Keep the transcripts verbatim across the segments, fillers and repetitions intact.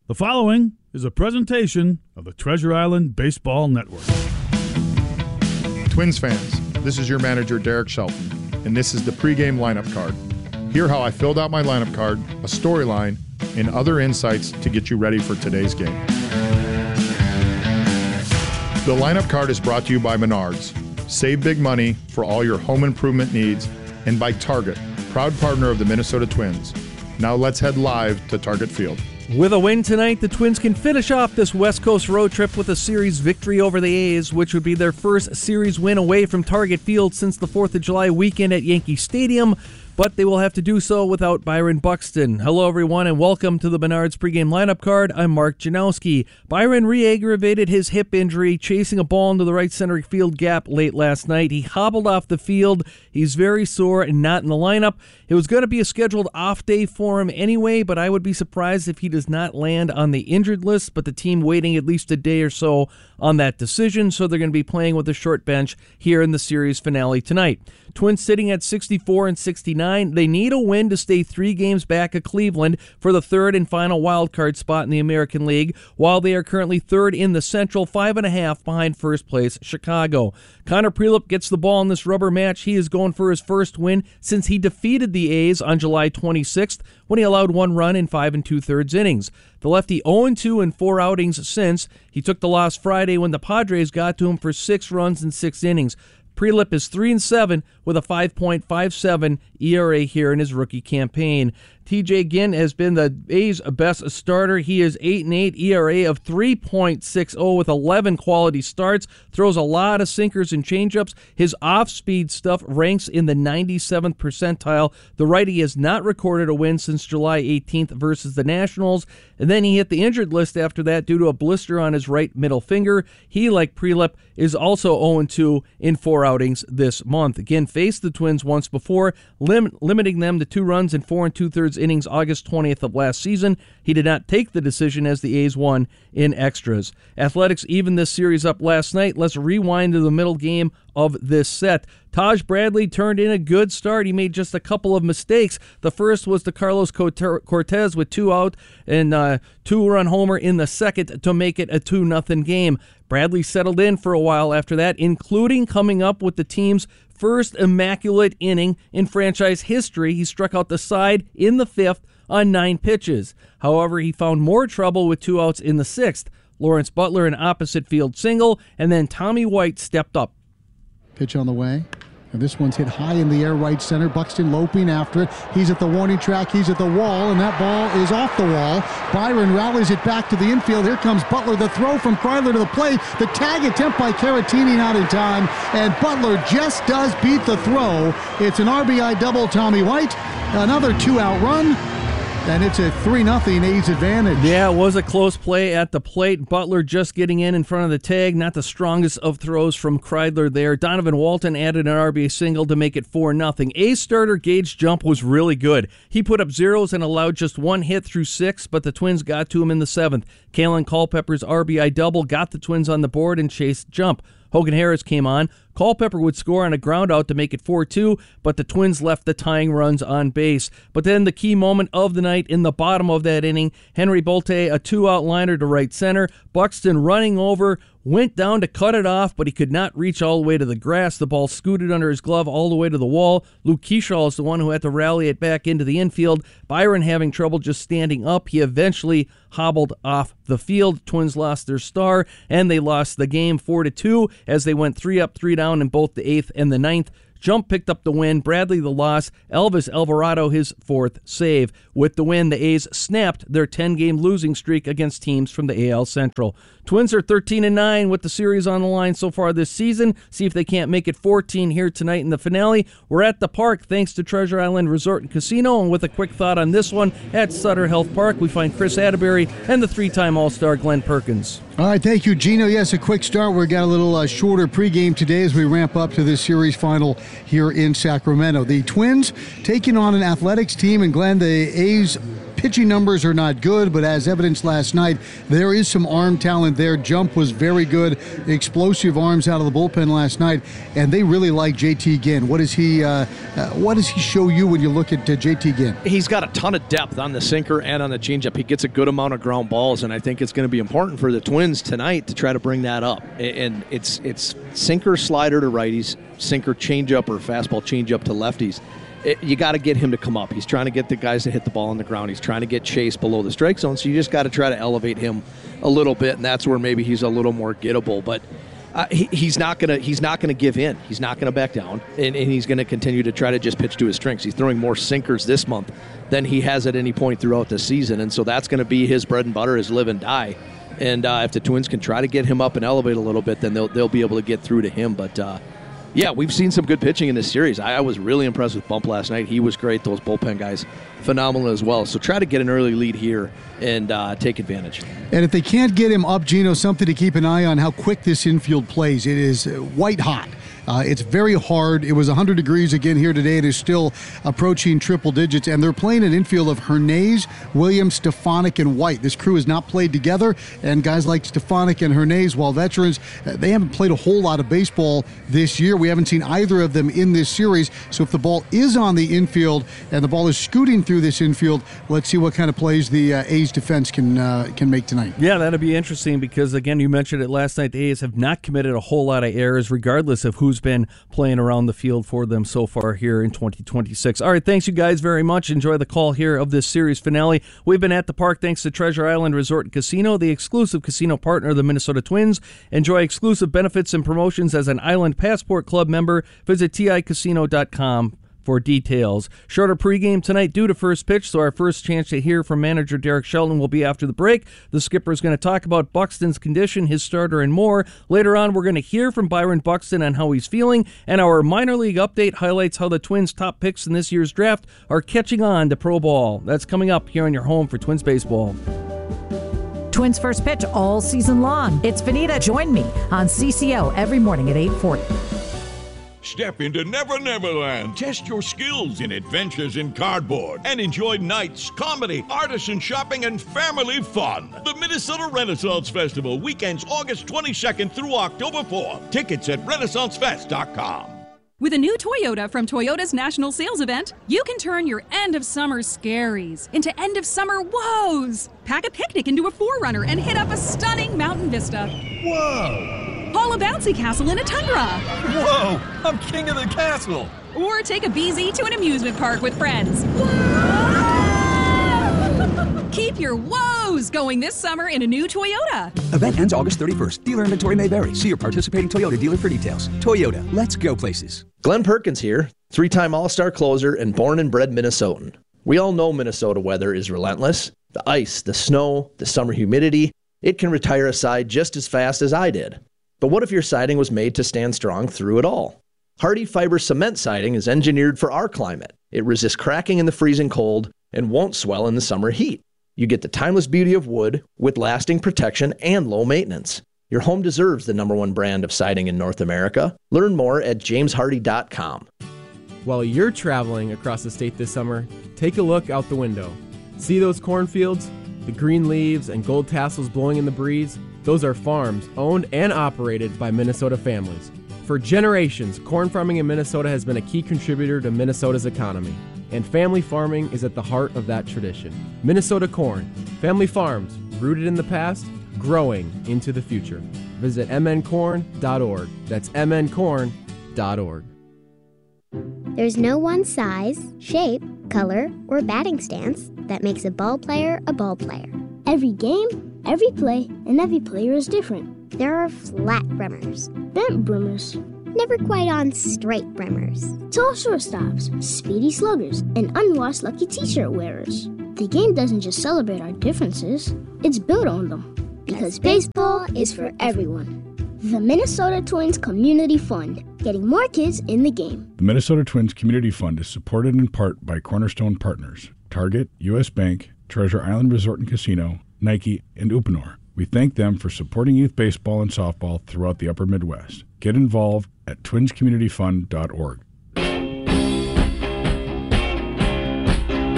The following is a presentation of the Treasure Island Baseball Network. Twins fans, this is your manager, Derek Shelton, and this is the pregame lineup card. Hear how I filled out my lineup card, a storyline, and other insights to get you ready for today's game. The lineup card is brought to you by Menards. Save big money for all your home improvement needs, and by Target, proud partner of the Minnesota Twins. Now let's head live to Target Field. With a win tonight, the Twins can finish off this West Coast road trip with a series victory over the A's, which would be their first series win away from Target Field since the fourth of July weekend at Yankee Stadium. But they will have to do so without Byron Buxton. Hello, everyone, and welcome to the Menards pregame lineup card. I'm Mark Janowski. Byron re-aggravated his hip injury, chasing a ball into the right center field gap late last night. He hobbled off the field. He's very sore and not in the lineup. It was going to be a scheduled off day for him anyway, but I would be surprised if he does not land on the injured list. But the team waiting at least a day or so on that decision, so they're going to be playing with a short bench here in the series finale tonight. Twins sitting at sixty-four and sixty-nine. They need a win to stay three games back of Cleveland for the third and final wild card spot in the American League, while they are currently third in the Central, five and a half behind first place Chicago. Connor Prielipp gets the ball in this rubber match. He is going for his first win since he defeated the A's on July twenty-sixth when he allowed one run in five and two-thirds innings. The lefty oh and two in four outings since. He took the loss Friday when the Padres got to him for six runs in six innings. Prielipp is three and seven with a five point five seven E R A here in his rookie campaign. T J Ginn has been the A's best starter. He is eight and eight, E R A of three point six oh with eleven quality starts. Throws a lot of sinkers and changeups. His off-speed stuff ranks in the ninety-seventh percentile. The righty has not recorded a win since July eighteenth versus the Nationals. And then he hit the injured list after that due to a blister on his right middle finger. He, like Prielipp, is also oh and two in four outings this month. Again, faced the Twins once before, lim- limiting them to two runs in four and two-thirds innings August twentieth of last season. He did not take the decision as the A's won in extras. Athletics evened this series up last night. Let's rewind to the middle game of this set. Taj Bradley turned in a good start. He made just a couple of mistakes. The first was to Carlos Cortez with two out and uh, two-run homer in the second to make it a two nothing game. Bradley settled in for a while after that, including coming up with the team's first immaculate inning in franchise history. He struck out the side in the fifth on nine pitches. However, he found more trouble with two outs in the sixth. Lawrence Butler an opposite field single, and then Tommy White stepped up. Pitch on the way. And this one's hit high in the air, right center. Buxton loping after it. He's at the warning track. He's at the wall, and that ball is off the wall. Byron rallies it back to the infield. Here comes Butler. The throw from Kreidler to the plate. The tag attempt by Caratini not in time, and Butler just does beat the throw. It's an R B I double, Tommy White. Another two-out run. And it's a three nothing A's advantage. Yeah, it was a close play at the plate. Butler just getting in in front of the tag. Not the strongest of throws from Kreidler there. Donovan Walton added an R B I single to make it four nothing. A's starter Gage Jump was really good. He put up zeros and allowed just one hit through six, but the Twins got to him in the seventh. Kalen Culpepper's R B I double got the Twins on the board and chased Jump. Hogan Harris came on. Culpepper would score on a ground out to make it four two, but the Twins left the tying runs on base. But then the key moment of the night in the bottom of that inning, Henry Bolte, a two-out liner to right center. Buxton running over, went down to cut it off, but he could not reach all the way to the grass. The ball scooted under his glove all the way to the wall. Luke Kershaw is the one who had to rally it back into the infield. Byron having trouble just standing up. He eventually hobbled off the field. Twins lost their star, and they lost the game four to two as they went three up, three down in both the eighth and the ninth. Jump picked up the win, Bradley the loss, Elvis Alvarado his fourth save. With the win, the A's snapped their ten-game losing streak against teams from the A L Central. Twins are thirteen and nine with the series on the line so far this season. See if they can't make it fourteen here tonight in the finale. We're at the park thanks to Treasure Island Resort and Casino, and with a quick thought on this one, at Sutter Health Park, we find Chris Atterbury and the three-time All-Star Glenn Perkins. All right, thank you, Gino. Yes, a quick start. We've got a little uh, shorter pregame today as we ramp up to this series final here in Sacramento. The Twins taking on an Athletics team, and Glenn, the A's pitch pitching numbers are not good, but as evidenced last night, there is some arm talent there. Jump was very good, explosive arms out of the bullpen last night, and they really like J T Ginn. What does he uh, uh, what does he show you when you look at uh, J T Ginn? He's got a ton of depth on the sinker and on the changeup. He gets a good amount of ground balls, and I think it's going to be important for the Twins tonight to try to bring that up. And it's it's sinker slider to righties, sinker changeup or fastball changeup to lefties. It, you got to get him to come up. He's trying to get the guys to hit the ball on the ground. He's trying to get Chase below the strike zone, so you just got to try to elevate him a little bit, and that's where maybe he's a little more gettable. But Uh, he, he's not gonna. He's not gonna give in. He's not gonna back down, and, and he's gonna continue to try to just pitch to his strengths. He's throwing more sinkers this month than he has at any point throughout the season, and so that's gonna be his bread and butter, his live and die. And uh, if the Twins can try to get him up and elevate a little bit, then they'll they'll be able to get through to him. But uh, yeah, we've seen some good pitching in this series. I, I was really impressed with Bump last night. He was great. Those bullpen guys, phenomenal as well. So try to get an early lead here and uh, take advantage. And if they can't get him up, Gino, something to keep an eye on how quick this infield plays. It is white hot. Uh, it's very hard. It was one hundred degrees again here today. It is still approaching triple digits, and they're playing an infield of Hernandez, Williams, Stefanik, and White. This crew has not played together, and guys like Stefanik and Hernandez, while veterans, they haven't played a whole lot of baseball this year. We haven't seen either of them in this series, so if the ball is on the infield and the ball is scooting through this infield, let's see what kind of plays the uh, A's defense can uh, can make tonight. Yeah, that'll be interesting because, again, you mentioned it last night, the A's have not committed a whole lot of errors, regardless of who's been playing around the field for them so far here in twenty twenty-six. All right, thanks you guys very much. Enjoy the call here of this series finale. We've been at the park thanks to Treasure Island Resort and Casino, the exclusive casino partner of the Minnesota Twins. Enjoy exclusive benefits and promotions as an Island Passport Club member. Visit T I casino dot com for details. Shorter pregame tonight due to first pitch, so our first chance to hear from manager Derek Shelton will be after the break. The skipper is going to talk about Buxton's condition, his starter, and more. Later on, we're going to hear from Byron Buxton on how he's feeling, and our minor league update highlights how the Twins' top picks in this year's draft are catching on to pro ball. That's coming up here on your home for Twins baseball. Twins first pitch all season long. It's Vanita. Join me on C C O every morning at eight forty. Step into Never Never Land. Test your skills in adventures in cardboard and enjoy nights, comedy, artisan shopping, and family fun. The Minnesota Renaissance Festival, weekends August twenty-second through October fourth. Tickets at renaissance fest dot com. With a new Toyota from Toyota's National Sales Event, you can turn your end-of-summer scaries into end-of-summer woes. Pack a picnic into a four runner and hit up a stunning mountain vista. Whoa! Haul a bouncy castle in a Tundra. Whoa! I'm king of the castle! Or take a B Z to an amusement park with friends. Keep your woes going this summer in a new Toyota. Event ends August thirty-first. Dealer inventory may vary. See your participating Toyota dealer for details. Toyota, let's go places. Glenn Perkins here, three-time All-Star closer and born and bred Minnesotan. We all know Minnesota weather is relentless. The ice, the snow, the summer humidity, it can retire a side just as fast as I did. But what if your siding was made to stand strong through it all? Hardy Fiber Cement Siding is engineered for our climate. It resists cracking in the freezing cold and won't swell in the summer heat. You get the timeless beauty of wood with lasting protection and low maintenance. Your home deserves the number one brand of siding in North America. Learn more at james hardy dot com. While you're traveling across the state this summer, take a look out the window. See those cornfields? The green leaves and gold tassels blowing in the breeze? Those are farms owned and operated by Minnesota families. For generations, corn farming in Minnesota has been a key contributor to Minnesota's economy, and family farming is at the heart of that tradition. Minnesota Corn, family farms, rooted in the past, growing into the future. Visit m n corn dot org. That's m n corn dot org. There's no one size, shape, color, or batting stance that makes a ball player a ball player. Every game, every play, and every player is different. There are flat brimmers, bent brimmers, never quite on straight brimmers, tall shortstops, speedy sluggers, and unwashed lucky t-shirt wearers. The game doesn't just celebrate our differences, it's built on them. Because baseball is for everyone. The Minnesota Twins Community Fund, getting more kids in the game. The Minnesota Twins Community Fund is supported in part by Cornerstone Partners, Target, U S Bank, Treasure Island Resort and Casino, Nike, and Uponor. We thank them for supporting youth baseball and softball throughout the upper Midwest. Get involved at twins community fund dot org.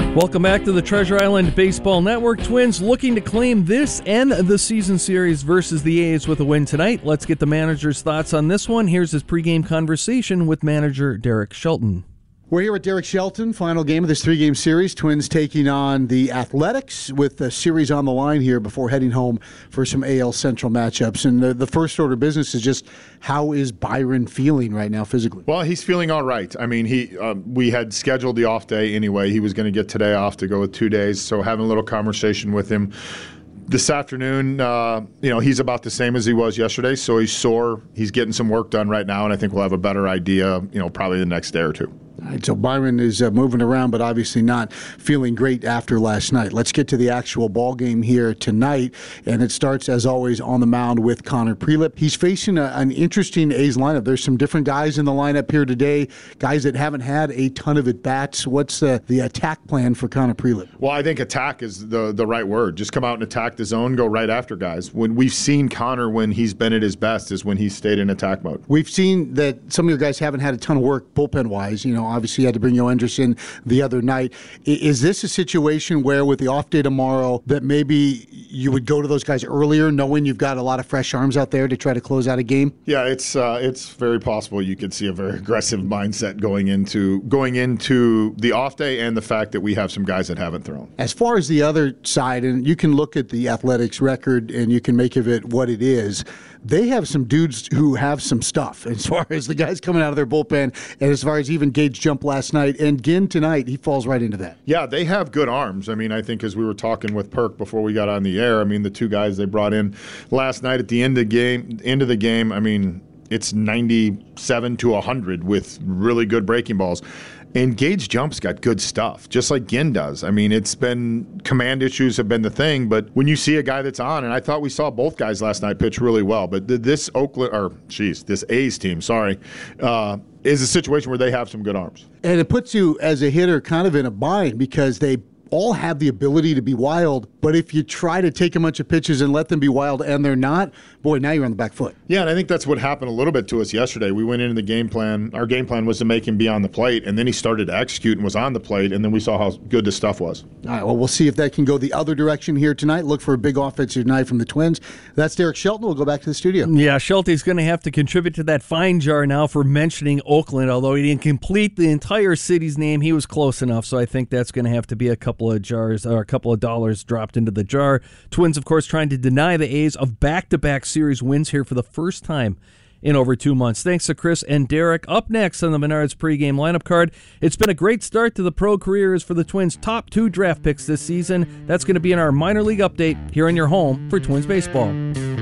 Welcome back to the Treasure Island Baseball Network. Twins looking to claim this and the season series versus the A's with a win tonight. Let's get the manager's thoughts on this one. Here's his pregame conversation with manager Derek Shelton. We're here with Derek Shelton, final game of this three-game series. Twins taking on the Athletics with the series on the line here before heading home for some A L Central matchups. And the, the first order of business is just, how is Byron feeling right now physically? Well, he's feeling all right. I mean, he um, we had scheduled the off day anyway. He was going to get today off to go with two days, so having a little conversation with him this afternoon, uh, you know, he's about the same as he was yesterday, so he's sore. He's getting some work done right now, and I think we'll have a better idea, you know, probably the next day or two. All right, so Byron is uh, moving around, but obviously not feeling great after last night. Let's get to the actual ball game here tonight, and it starts, as always, on the mound with Connor Prelip. He's facing a, an interesting A's lineup. There's some different guys in the lineup here today, guys that haven't had a ton of at-bats. What's the, the attack plan for Connor Prelip? Well, I think attack is the, the right word. Just come out and attack the zone, go right after guys. When we've seen Connor when he's been at his best is when he's stayed in attack mode. We've seen that some of your guys haven't had a ton of work bullpen-wise. You know, obviously you had to bring Yo Anderson the other night. Is this a situation where with the off day tomorrow that maybe you would go to those guys earlier knowing you've got a lot of fresh arms out there to try to close out a game? Yeah, it's uh, it's very possible you could see a very aggressive mindset going into going into the off day and the fact that we have some guys that haven't thrown. As far as the other side, and you can look at the Athletics record and you can make of it what it is, they have some dudes who have some stuff as far as the guys coming out of their bullpen and as far as even Gage Jump last night. And Ginn tonight, he falls right into that. Yeah, they have good arms. I mean, I think as we were talking with Perk before we got on the air, I mean, the two guys they brought in last night at the end of the game, end of the game, I mean, it's ninety-seven to one hundred with really good breaking balls. And Gage Jump's got good stuff, just like Ginn does. I mean, it's been command issues have been the thing, but when you see a guy that's on, and I thought we saw both guys last night pitch really well, but this Oakland, or geez, this A's team, sorry, uh, is a situation where they have some good arms. And it puts you as a hitter kind of in a bind because they all have the ability to be wild, but if you try to take a bunch of pitches and let them be wild and they're not, boy, now you're on the back foot. Yeah, and I think that's what happened a little bit to us yesterday. We went into the game plan. Our game plan was to make him be on the plate, and then he started to execute and was on the plate, and then we saw how good the stuff was. All right, well, we'll see if that can go the other direction here tonight. Look for a big offensive night from the Twins. That's Derek Shelton. We'll go back to the studio. Yeah, Shelton's going to have to contribute to that fine jar now for mentioning Oakland, although he didn't complete the entire city's name. He was close enough, so I think that's going to have to be a couple of jars or a couple of dollars dropped into the jar. Twins, of course, trying to deny the A's of back-to-back series wins here for the first time in over two months. Thanks to Chris and Derek. Up next on the Menards pregame lineup card, it's been a great start to the pro careers for the Twins' top two draft picks this season. That's going to be in our minor league update here in your home for Twins baseball.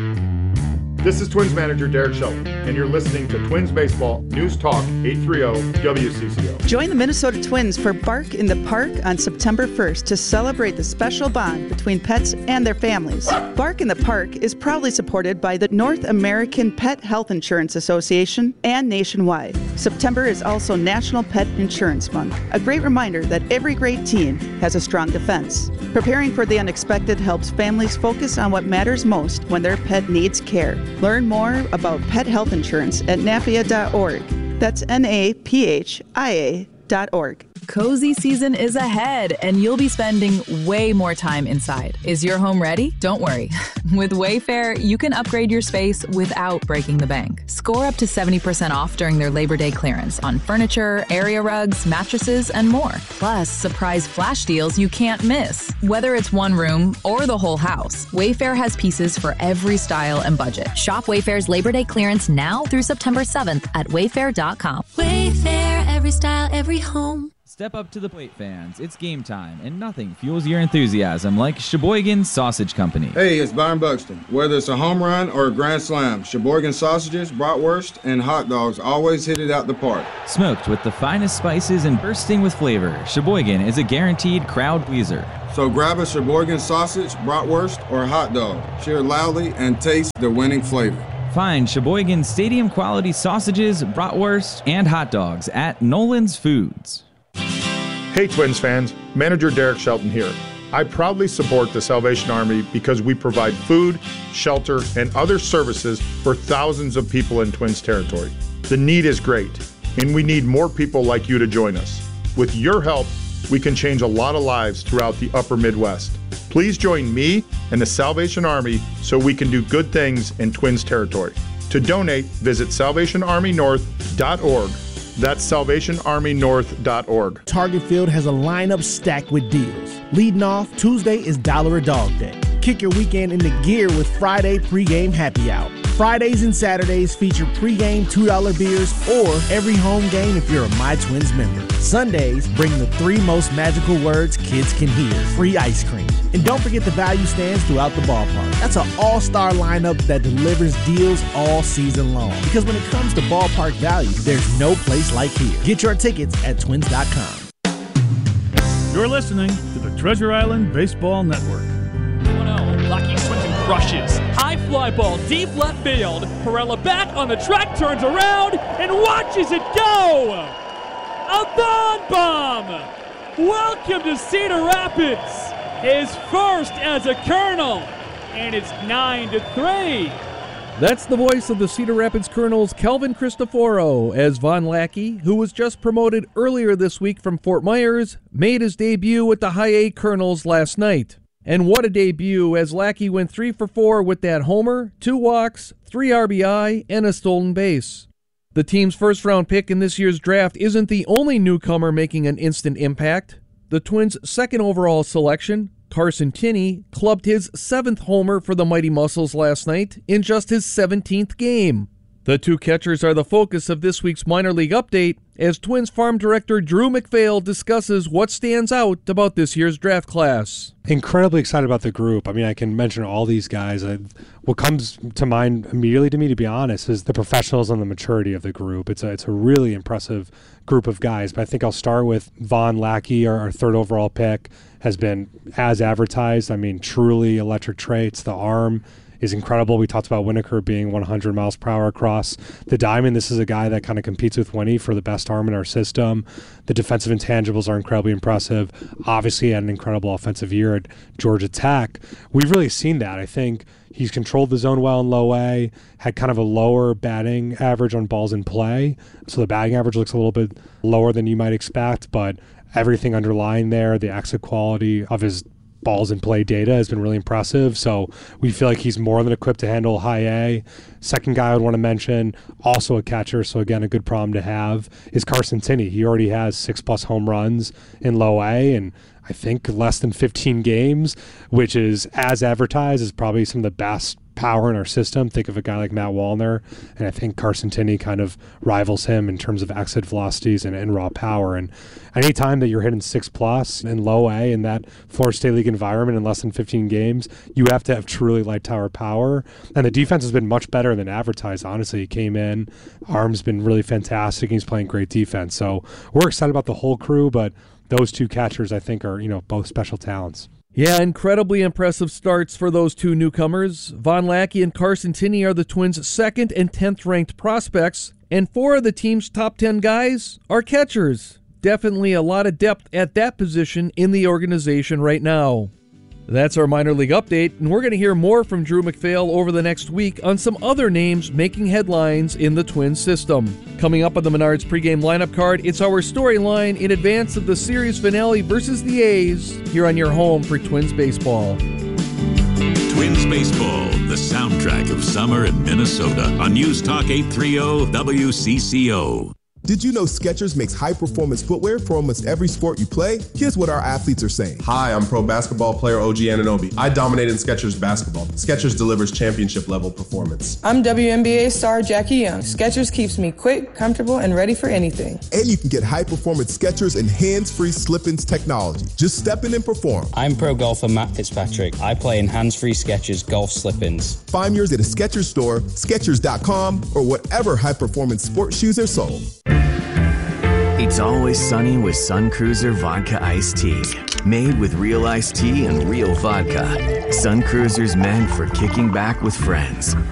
This is Twins manager Derek Shelton, and you're listening to Twins Baseball News Talk eight thirty W C C O. Join the Minnesota Twins for Bark in the Park on September first to celebrate the special bond between pets and their families. Bark in the Park is proudly supported by the North American Pet Health Insurance Association and nationwide. September is also National Pet Insurance Month, a great reminder that every great team has a strong defense. Preparing for the unexpected helps families focus on what matters most when their pet needs care. Learn more about pet health insurance at napia dot org. That's N A P H I A dot org. Cozy season is ahead, and you'll be spending way more time inside. Is your home ready? Don't worry. With Wayfair, you can upgrade your space without breaking the bank. Score up to seventy percent off during their Labor Day clearance on furniture, area rugs, mattresses, and more. Plus, surprise flash deals you can't miss. Whether it's one room or the whole house, Wayfair has pieces for every style and budget. Shop Wayfair's Labor Day clearance now through September seventh at wayfair dot com. Wayfair, every style, every home. Step up to the plate, fans. It's game time, and nothing fuels your enthusiasm like Sheboygan Sausage Company. Hey, it's Byron Buxton. Whether it's a home run or a grand slam, Sheboygan sausages, bratwurst, and hot dogs always hit it out the park. Smoked with the finest spices and bursting with flavor, Sheboygan is a guaranteed crowd pleaser. So grab a Sheboygan sausage, bratwurst, or hot dog. Cheer loudly and taste the winning flavor. Find Sheboygan Stadium quality sausages, bratwurst, and hot dogs at Nolan's Foods. Hey Twins fans, manager Derek Shelton here. I proudly support the Salvation Army because we provide food, shelter, and other services for thousands of people in Twins territory. The need is great, and we need more people like you to join us. With your help, we can change a lot of lives throughout the upper Midwest. Please join me and the Salvation Army so we can do good things in Twins territory. To donate, visit salvation army north dot org. That's salvation army north dot org. Target Field has a lineup stacked with deals. Leading off, Tuesday is Dollar a Dog Day. Kick your weekend into gear with Friday pregame happy hour. Fridays and Saturdays feature pregame two dollar beers or every home game if you're a My Twins member. Sundays bring the three most magical words kids can hear: free ice cream. And don't forget the value stands throughout the ballpark. That's an all-star lineup that delivers deals all season long. Because when it comes to ballpark value, there's no place like here. Get your tickets at twins dot com. You're listening to the Treasure Island Baseball Network. one oh, Lucky swings and crushes. High fly ball, deep left field. Perella back on the track, turns around, and watches it go! A Bond Bomb! Welcome to Cedar Rapids! His first as a Colonel, and it's nine to three. That's the voice of the Cedar Rapids Colonels, Kelvin Cristoforo, as Von Lackey, who was just promoted earlier this week from Fort Myers, made his debut with the High A Colonels last night. And what a debut, as Lackey went three for four with that homer, two walks, three R B I, and a stolen base. The team's first-round pick in this year's draft isn't the only newcomer making an instant impact. The Twins' second overall selection, Carson Tinney, clubbed his seventh homer for the Mighty Muscles last night in just his seventeenth game. The two catchers are the focus of this week's minor league update, as Twins farm director Drew McPhail discusses what stands out about this year's draft class. Incredibly excited about the group. I mean, I can mention all these guys. What comes to mind immediately to me, to be honest, is the professionals and the maturity of the group. It's a, it's a really impressive group of guys. But I think I'll start with Von Lackey, our, our third overall pick, has been as advertised. I mean, truly electric traits. The arm is incredible. We talked about Winokur being one hundred miles per hour across the diamond. This is a guy that kind of competes with Winnie for the best arm in our system. The defensive intangibles are incredibly impressive. Obviously, he had an incredible offensive year at Georgia Tech. We've really seen that. I think he's controlled the zone well in low A, had kind of a lower batting average on balls in play. So the batting average looks a little bit lower than you might expect, but everything underlying there, the exit quality of his balls in play data has been really impressive. So we feel like he's more than equipped to handle high A. Second guy I would want to mention, also a catcher, so again, a good problem to have, is Carson Tinney. He already has six plus home runs in low A, and I think less than fifteen games, which is, as advertised, is probably some of the best power in our system. Think of a guy like Matt Wallner, and I think Carson Tinney kind of rivals him in terms of exit velocities and, and raw power. And anytime that you're hitting six plus in low A in that Florida State League environment in less than fifteen games, you have to have truly light tower power. And the defense has been much better than advertised. Honestly, he came in, arm's been really fantastic. He's playing great defense. So we're excited about the whole crew, but those two catchers, I think, are, you know, both special talents. Yeah, incredibly impressive starts for those two newcomers. Von Lackey and Carson Tinney are the Twins' second and tenth ranked prospects, and four of the team's top ten guys are catchers. Definitely a lot of depth at that position in the organization right now. That's our minor league update, and we're going to hear more from Drew McPhail over the next week on some other names making headlines in the Twins system. Coming up on the Menards pregame lineup card, it's our storyline in advance of the series finale versus the A's here on your home for Twins baseball. Twins baseball, the soundtrack of summer in Minnesota on News Talk eight thirty W C C O. Did you know Skechers makes high-performance footwear for almost every sport you play? Here's what our athletes are saying. Hi, I'm pro basketball player O G Anunoby. I dominate in Skechers basketball. Skechers delivers championship-level performance. I'm W N B A star Jackie Young. Skechers keeps me quick, comfortable, and ready for anything. And you can get high-performance Skechers and hands-free slip-ins technology. Just step in and perform. I'm pro golfer Matt Fitzpatrick. I play in hands-free Skechers golf slip-ins. Find yours at a Skechers store, Skechers dot com, or whatever high-performance sports shoes are sold. It's always sunny with Sun Cruiser Vodka Iced Tea. Made with real iced tea and real vodka. Sun Cruiser's meant for kicking back with friends.